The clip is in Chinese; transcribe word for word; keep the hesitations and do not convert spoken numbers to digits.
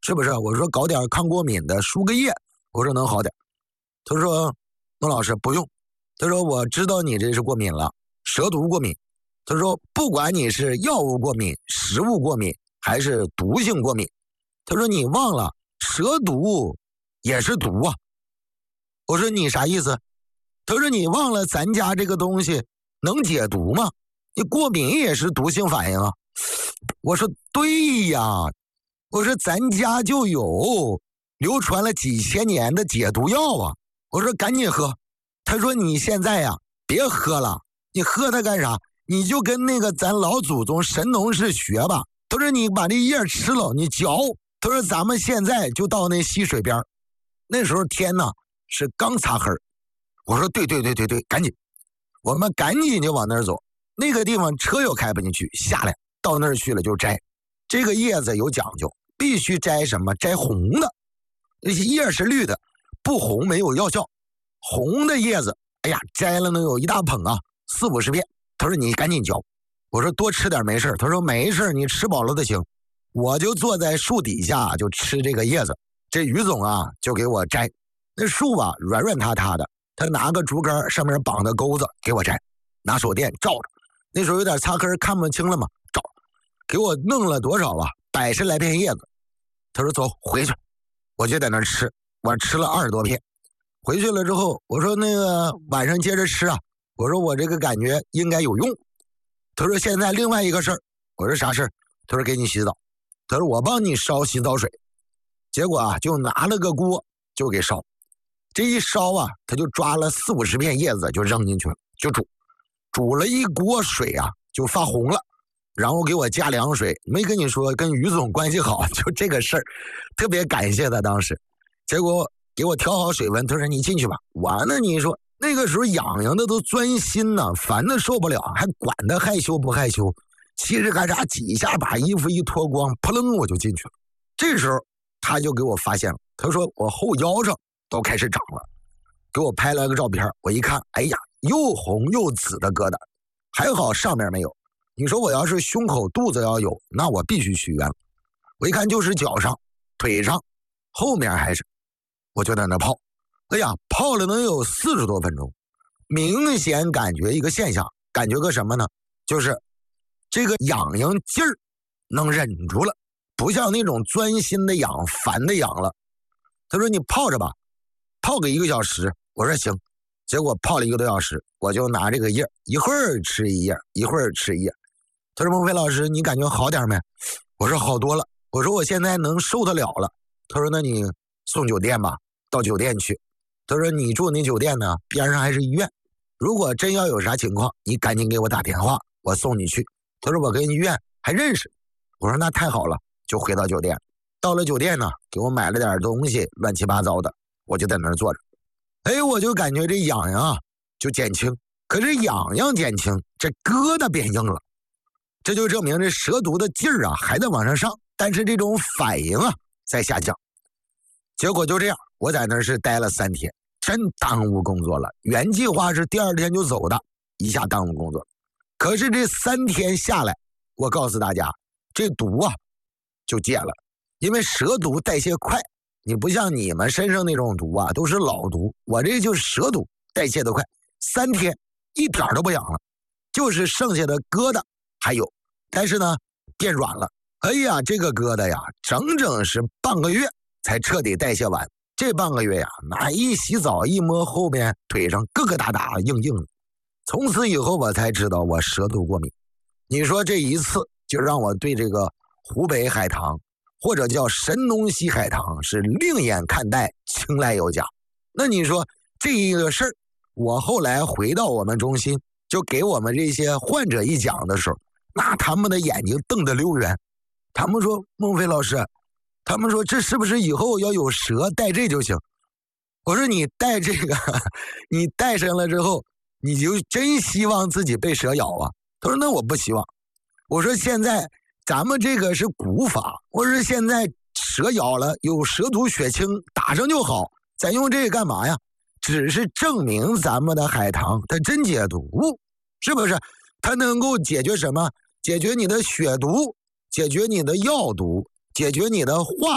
是不是？我说搞点抗过敏的，输个液，我说能好点。他说孟老师不用，他说我知道你这是过敏了，蛇毒过敏。他说不管你是药物过敏、食物过敏还是毒性过敏，他说你忘了蛇毒也是毒啊。我说你啥意思？他说你忘了咱家这个东西能解毒吗？你过敏也是毒性反应啊。我说对呀，我说咱家就有流传了几千年的解毒药啊。我说赶紧喝。他说你现在呀别喝了，你喝它干啥？你就跟那个咱老祖宗神农氏学吧。他说你把这叶吃了你嚼。他说咱们现在就到那溪水边，那时候天呢是刚擦黑。我说对对对对对，赶紧，我们赶紧就往那儿走。那个地方车又开不进去，下来到那儿去了就摘。这个叶子有讲究，必须摘什么？摘红的。那些叶是绿的，不红没有药效。红的叶子，哎呀，摘了能有一大捧啊，四五十片。他说你赶紧嚼。我说多吃点没事。他说没事，你吃饱了就行。我就坐在树底下就吃这个叶子。这于总啊就给我摘。那树啊软软塌塌的，他拿个竹竿上面绑的钩子给我摘，拿手电照着。那时候有点擦黑看不清了嘛，照给我弄了多少啊？百十来片叶子。他说走回去。我就在那儿吃，我吃了二十多片。回去了之后，我说那个晚上接着吃啊。我说我这个感觉应该有用。他说现在另外一个事儿。我说啥事儿？他说给你洗澡。他说我帮你烧洗澡水。结果啊就拿了个锅就给烧。这一烧啊，他就抓了四五十片叶子就扔进去了，就煮。煮了一锅水啊就发红了，然后给我加凉水。没跟你说跟于总关系好，就这个事儿特别感谢他当时。结果给我调好水温，他说你进去吧。完了你说那个时候痒痒的都钻心呢，烦的受不了，还管他害羞不害羞。嘁哩喀喳几下把衣服一脱光，扑棱我就进去了。这时候他就给我发现了，他说我后腰上都开始长了，给我拍了个照片。我一看，哎呀，又红又紫的疙瘩，还好上面没有。你说我要是胸口肚子要有，那我必须去医院了。我一看就是脚上腿上后面还是，我就在那泡。哎呀，泡了能有四十多分钟。明显感觉一个现象，感觉个什么呢？就是这个痒痒劲儿能忍住了，不像那种钻心的痒烦的痒了。他说你泡着吧，泡个一个小时。我说行。结果泡了一个多小时，我就拿这个叶，一会儿吃一叶，一会儿吃一叶。他说孟非老师你感觉好点没？我说好多了。我说我现在能受得了了。他说那你送酒店吧，到酒店去。他说你住那酒店呢边上还是医院，如果真要有啥情况你赶紧给我打电话，我送你去。他说我跟医院还认识。我说那太好了。就回到酒店。到了酒店呢，给我买了点东西，乱七八糟的。我就在那儿坐着。哎，我就感觉这痒痒啊就减轻。可是痒痒减轻，这疙瘩变硬了。这就证明这蛇毒的劲儿啊还在往上上，但是这种反应啊在下降。结果就这样，我在那儿是待了三天，真耽误工作了。原计划是第二天就走的，一下耽误工作。可是这三天下来，我告诉大家，这毒啊就戒了。因为蛇毒代谢快，你不像你们身上那种毒啊都是老毒，我这就是蛇毒代谢的快，三天一点都不痒了，就是剩下的疙瘩还有，但是呢变软了。哎呀，这个疙瘩呀整整是半个月才彻底代谢完。这半个月呀，那一洗澡一摸后边腿上疙疙瘩瘩硬硬的。从此以后我才知道我蛇毒过敏。你说这一次就让我对这个湖北海棠或者叫神农溪海棠是另眼看待，青睐有加。那你说这一个事儿，我后来回到我们中心就给我们这些患者一讲的时候，那他们的眼睛瞪得溜圆。他们说孟非老师，他们说这是不是以后要有蛇带这就行？我说你带这个你带上了之后你就真希望自己被蛇咬啊？他说那我不希望。我说现在咱们这个是古法，我说现在蛇咬了有蛇毒血清打上就好，咱用这个干嘛呀？只是证明咱们的海棠它真解毒，是不是？它能够解决什么？解决你的血毒，解决你的药毒，解决你的化